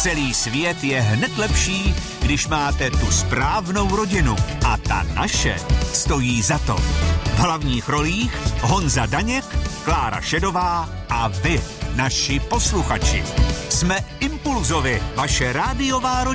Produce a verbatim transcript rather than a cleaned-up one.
Celý svět je hned lepší, když máte tu správnou rodinu. A ta naše stojí za to. V hlavních rolích Honza Daněk, Klára Šedová a vy, naši posluchači. Jsme Impulzovi, vaše rádiová rodina.